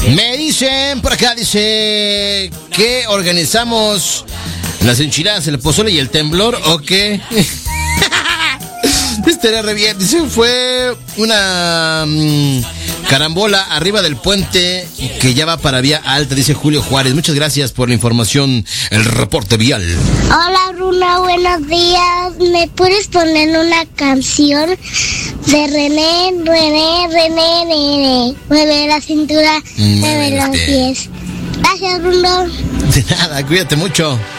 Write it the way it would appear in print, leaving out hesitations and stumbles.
Me dicen por acá, dice que organizamos las enchiladas, el pozole y el temblor, ¿o qué? Estaría re bien. Dice, fue una carambola arriba del puente que ya va para Vía Alta, dice Julio Juárez. Muchas gracias por la información, el reporte vial. Hola, Bruno, buenos días. ¿Me puedes poner una canción de René? Mueve la cintura, mueve los pies. Gracias, Bruno. De nada, cuídate mucho.